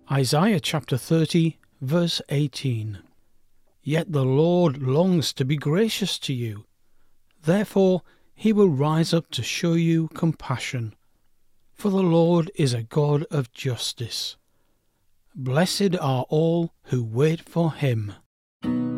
Isaiah chapter 30, verse 18. Yet the Lord longs to be gracious to you. Therefore he will rise up to show you compassion. For the Lord is a God of justice. Blessed are all who wait for him.